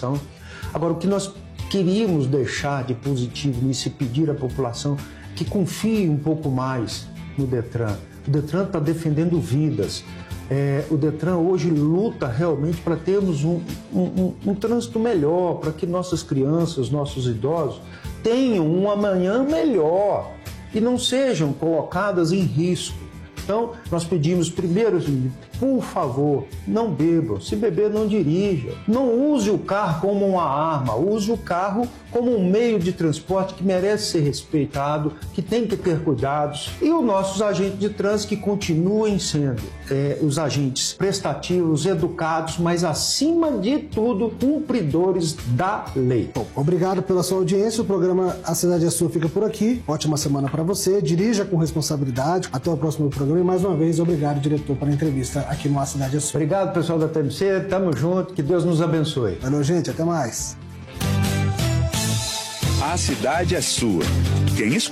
população. Agora, o que nós queríamos deixar de positivo nisso e pedir à população que confie um pouco mais no Detran. O Detran está defendendo vidas. O Detran hoje luta realmente para termos um trânsito melhor, para que nossas crianças, nossos idosos tenham um amanhã melhor e não sejam colocadas em risco. Então, nós pedimos primeiro, por favor, não bebam. Se beber, não dirija. Não use o carro como uma arma. Use o carro como um meio de transporte que merece ser respeitado, que tem que ter cuidados. E os nossos agentes de trânsito que continuem sendo os agentes prestativos, educados, mas, acima de tudo, cumpridores da lei. Bom, obrigado pela sua audiência. O programa A Cidade é Sua fica por aqui. Ótima semana para você. Dirija com responsabilidade. Até o próximo programa. E mais uma vez, obrigado, diretor, pela entrevista aqui no A Cidade é Sua. Obrigado, pessoal da TMC. Tamo junto. Que Deus nos abençoe. Valeu, gente. Até mais. A Cidade é Sua. Quem escuta